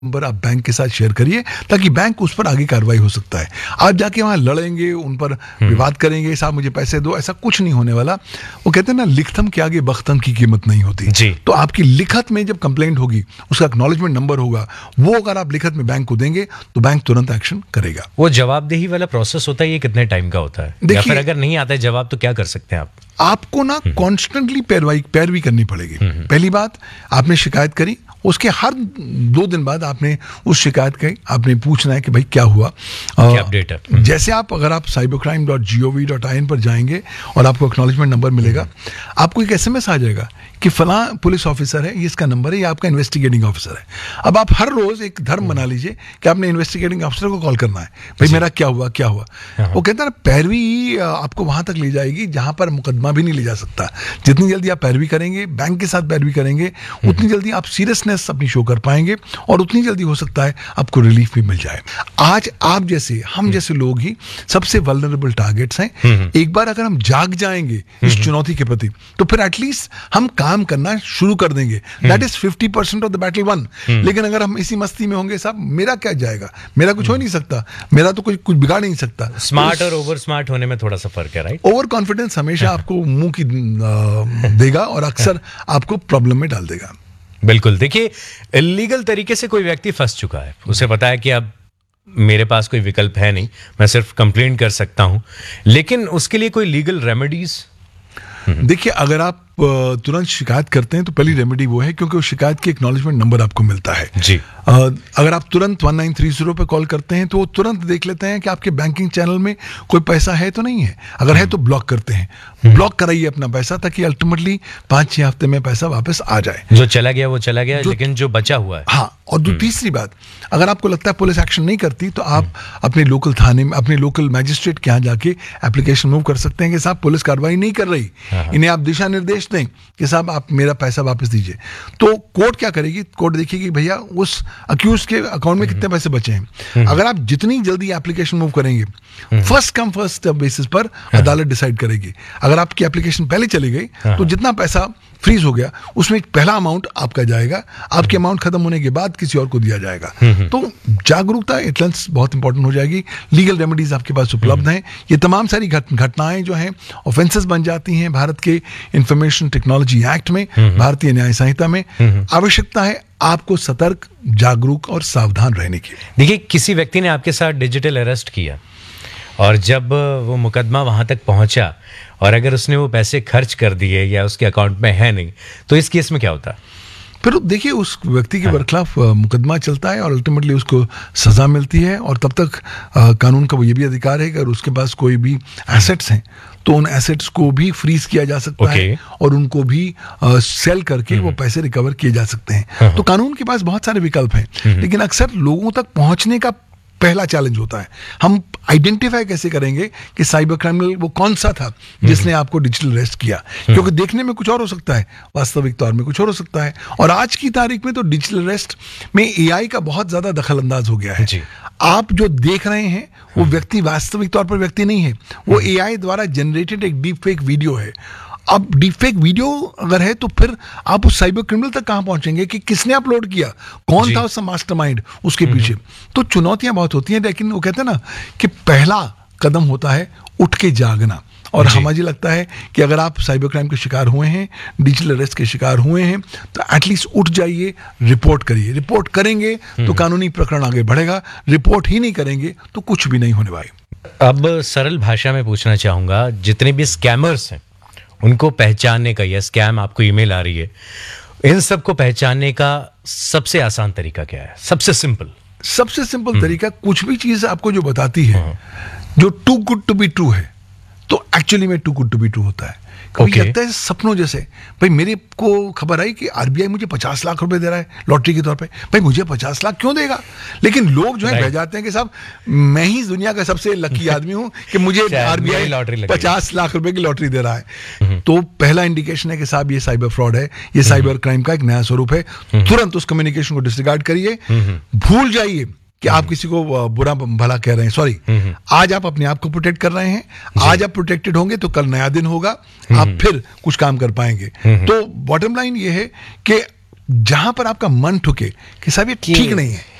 Number आप bank के साथ शेयर करिए ताकि बैंक उस पर आगे कार्रवाई हो सकता है। आप जाके वहां लड़ेंगे, उन पर विवाद करेंगे, साहब मुझे पैसे दो, ऐसा कुछ नहीं होने वाला। वो कहते हैं ना, लिखतम के आगे बख्तम की कीमत नहीं होती जी। तो आपकी लिखत में जब कंप्लेंट होगी, उसका एक्नॉलेजमेंट नंबर होगा, वो अगर आप लिखत में बैंक को देंगे तो बैंक तुरंत एक्शन करेगा। वो जवाबदेही वाला प्रोसेस होता है, ये कितने टाइम का होता है? या फिर अगर नहीं आता है जवाब तो क्या कर सकते हैं आप? आपको ना कॉन्स्टेंटली पैरवी करनी पड़ेगी। पहली बात, आपने शिकायत करी, उसके हर 2 दिन बाद आपने उस शिकायत का आपने पूछना है कि भाई क्या हुआ, क्या अपडेट है। जैसे अगर आप cybercrime.gov.in पर जाएंगे और आपको एक्नॉलेजमेंट नंबर मिलेगा, आपको एक SMS आ जाएगा कि फलां पुलिस ऑफिसर है, ये इसका नंबर है, ये आपका इन्वेस्टिगेटिंग ऑफिसर है। अब आप हर रोज एक धर्म बना लीजिए कि आपने इन्वेस्टिगेटिंग ऑफिसर को कॉल करना है, भाई मेरा क्या हुआ क्या हुआ। वो कहता है ना, पैरवी आपको वहां तक ले जाएगी जहां पर मुकदमा भी नहीं ले जा सकता। जितनी जल्दी आप पैरवी करेंगे, बैंक के साथ पैरवी करेंगे, उतनी जल्दी आप सीरियसनेस अपनी शो कर पाएंगे और उतनी जल्दी हो सकता है आपको रिलीफ भी मिल जाए। आज आप जैसे, हम जैसे लोग ही सबसे वल्नरेबल टारगेट्स हैं। एक बार अगर हम जाग जाएंगे इस चुनौती के प्रति, तो फिर एटलीस्ट हम काम करना शुरू कर देंगे। That is 50% of the battle one. लेकिन अगर हम इसी मस्ती में होंगे, साहब मेरा क्या जाएगा, मेरा कुछ हो नहीं सकता, मेरा तो कुछ बिगाड़ नहीं सकता। स्मार्ट और ओवर स्मार्ट होने में थोड़ा सा फर्क है, राइट? ओवर कॉन्फिडेंस हमेशा आपको मुंह की देगा और अक्सर आपको प्रॉब्लम में डाल देगा। बिल्कुल। देखिए, इलीगल तरीके से कोई व्यक्ति फंस चुका है, उसे पता है कि अब मेरे पास कोई विकल्प है नहीं, मैं सिर्फ कंप्लेंट कर सकता हूं, लेकिन उसके लिए कोई लीगल रेमेडीज? देखिए, अगर आप तुरंत शिकायत करते हैं तो पहली रेमेडी वो है, क्योंकि उस शिकायत की एक्नॉलेजमेंट नंबर आपको मिलता है जी। अगर आप तुरंत 1930 पे कॉल करते हैं तो वो तुरंत देख लेते हैं कि आपके बैंकिंग चैनल में कोई पैसा है तो नहीं है। अगर है तो ब्लॉक करते हैं। ब्लॉक कराइए अपना पैसा, ताकि अल्टीमेटली 5-6 हफ्ते में पैसा वापस आ जाए। जो चला गया वो चला गया, लेकिन जो बचा हुआ है। हाँ, और तीसरी बात, अगर आपको लगता है पुलिस एक्शन नहीं करती तो आप अपने लोकल थाने में, अपने लोकल मैजिस्ट्रेट के यहाँ जाके एप्लीकेशन मूव कर सकते हैं कि साहब पुलिस कार्रवाई नहीं कर रही, इन्हें आप दिशा निर्देश दें कि साहब आप मेरा पैसा वापस दीजिए। तो कोर्ट क्या करेगी? कोर्ट देखेगी भैया उस अक्यूज के अकाउंट में कितने पैसे बचे हैं। अगर आप जितनी जल्दी एप्लीकेशन मूव करेंगे, फर्स्ट कम फर्स्ट बेसिस पर अदालत डिसाइड करेगी। अगर आपकी एप्लीकेशन पहले चली गई तो जितना पैसा फ्रीज हो गया उसमें पहला अमाउंट आपका जाएगा, आपके अमाउंट खत्म होने के बाद किसी और को दिया जाएगा। तो जागरूकता एटलेंस बहुत इंपॉर्टेंट हो जाएगी। लीगल रेमेडीज आपके पास उपलब्ध हैं। ये तमाम सारी घटनाएं जो हैं ऑफेंसेस बन जाती हैं भारत के इंफॉर्मेशन टेक्नोलॉजी एक्ट में, भारतीय न्याय संहिता में। आवश्यकता है आपको सतर्क, जागरूक और सावधान रहने की। देखिए, किसी व्यक्ति ने आपके साथ डिजिटल अरेस्ट किया और जब वो मुकदमा वहां तक पहुंचा और अगर उसने वो पैसे खर्च कर दिए या उसके अकाउंट में है नहीं, तो इस केस में क्या होता? फिर देखिए, उस व्यक्ति के बरखिलाफ मुकदमा चलता है और अल्टीमेटली उसको सजा मिलती है। और तब तक कानून का वो ये भी अधिकार है कि अगर उसके पास कोई भी एसेट्स हैं तो उन एसेट्स को भी फ्रीज किया जा सकता है और उनको भी सेल करके वो पैसे रिकवर किए जा सकते हैं। तो कानून के पास बहुत सारे विकल्प हैं, लेकिन अक्सर लोगों तक पहुंचने का पहला चैलेंज होता है, हम आइडेंटिफाई कैसे करेंगे कि साइबर क्रिमिनल वो कौन सा था जिसने आपको डिजिटल अरेस्ट किया। क्योंकि देखने में कुछ और हो सकता है, वास्तविक तौर में कुछ और हो सकता है। और आज की तारीख में तो डिजिटल अरेस्ट में AI का बहुत ज्यादा दखल अंदाज हो गया है। आप जो देख रहे हैं वो व्यक्ति वास्तविक तौर पर व्यक्ति नहीं है, वो AI द्वारा जनरेटेड एक डीप फेक वीडियो है। अब डीपफेक वीडियो अगर है तो फिर आप उस साइबर क्रिमिनल तक कहां पहुंचेंगे कि किसने अपलोड किया, कौन था उसका मास्टरमाइंड उसके पीछे। तो चुनौतियां बहुत होती हैं, लेकिन वो कहते हैं ना कि पहला कदम होता है उठ के जागना। और मुझे लगता है कि अगर आप साइबर क्राइम के शिकार हुए हैं, डिजिटल अरेस्ट के शिकार हुए हैं, तो एटलीस्ट उठ जाइए, रिपोर्ट करिए। रिपोर्ट करेंगे तो कानूनी प्रकरण आगे बढ़ेगा, रिपोर्ट ही नहीं करेंगे तो कुछ भी नहीं होने वाला। अब सरल भाषा में पूछना चाहूंगा, जितने भी स्कैमर्स हैं उनको पहचानने का, या स्कैम आपको ईमेल आ रही है, इन सबको पहचानने का सबसे आसान तरीका क्या है? सबसे सिंपल तरीका, कुछ भी चीज आपको जो बताती है जो to good to be true है, तो एक्चुअली में to good to be true होता है। कभी लगता है सपनों जैसे, भाई मेरे को खबर आई कि RBI मुझे 50 लाख रुपए दे रहा है लॉटरी के तौर पे, भाई मुझे 50 लाख क्यों देगा? लेकिन लोग जो है बह जाते हैं कि साहब मैं ही दुनिया का सबसे लकी आदमी हूं कि मुझे RBI 50 लाख रुपए की लॉटरी दे रहा है। तो पहला इंडिकेशन है कि साहब ये साइबर फ्रॉड है, ये साइबर क्राइम का एक नया स्वरूप है। तुरंत उस कम्युनिकेशन को डिसरिगार्ड करिए, भूल जाइए कि आप किसी को बुरा भला कह रहे हैं। सॉरी, आज आप अपने आप को प्रोटेक्ट कर रहे हैं, आज आप प्रोटेक्टेड होंगे तो कल नया दिन होगा, आप फिर कुछ काम कर पाएंगे। तो बॉटम लाइन ये है कि जहां पर आपका मन ठुके कि साहब ये ठीक नहीं है,